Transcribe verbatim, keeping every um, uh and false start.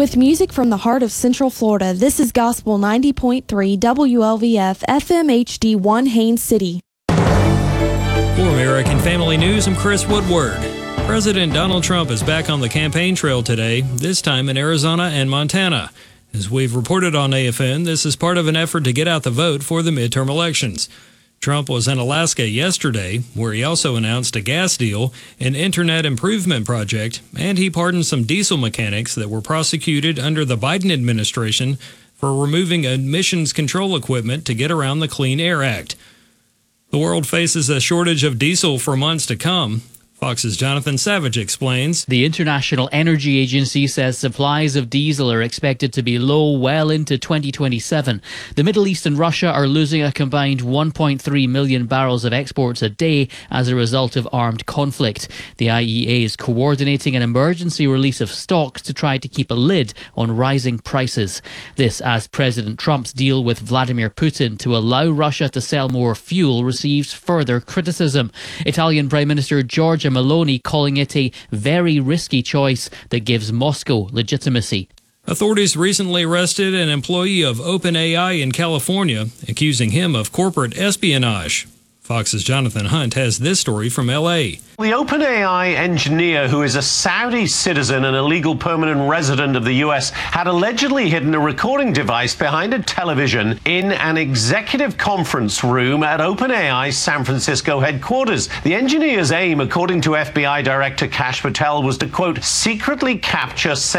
With music from the heart of Central Florida, this is Gospel ninety point three W L V F F M H D one Haines City. For American Family News, I'm Chris Woodward. President Donald Trump is back on the campaign trail today, this time in Arizona and Montana. As we've reported on A F N, this is part of an effort to get out the vote for the midterm elections. Trump was in Alaska yesterday, where he also announced a gas deal, an internet improvement project, and he pardoned some diesel mechanics that were prosecuted under the Biden administration for removing emissions control equipment to get around the Clean Air Act. The world faces a shortage of diesel for months to come. Fox's Jonathan Savage explains. The International Energy Agency says supplies of diesel are expected to be low well into twenty twenty-seven. The Middle East and Russia are losing a combined one point three million barrels of exports a day as a result of armed conflict. The I E A is coordinating an emergency release of stocks to try to keep a lid on rising prices. This as President Trump's deal with Vladimir Putin to allow Russia to sell more fuel receives further criticism. Italian Prime Minister Giorgia Meloni calling it a very risky choice that gives Moscow legitimacy. Authorities recently arrested an employee of OpenAI in California, accusing him of corporate espionage. Fox's Jonathan Hunt has this story from L A. The OpenAI engineer, who is a Saudi citizen and a legal permanent resident of the U S, had allegedly hidden a recording device behind a television in an executive conference room at OpenAI's San Francisco headquarters. The engineer's aim, according to F B I Director Kash Patel, was to, quote, secretly capture